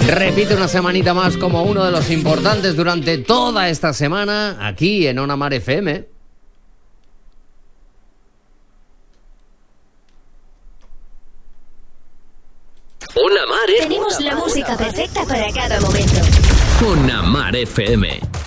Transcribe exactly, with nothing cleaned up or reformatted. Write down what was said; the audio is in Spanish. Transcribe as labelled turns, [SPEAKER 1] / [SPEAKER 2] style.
[SPEAKER 1] Repite una semanita más como uno de los importantes durante toda esta semana aquí en Ona Mar F M.
[SPEAKER 2] Ona Mar F M.
[SPEAKER 3] Tenemos la música perfecta para cada momento.
[SPEAKER 2] Ona Mar F M.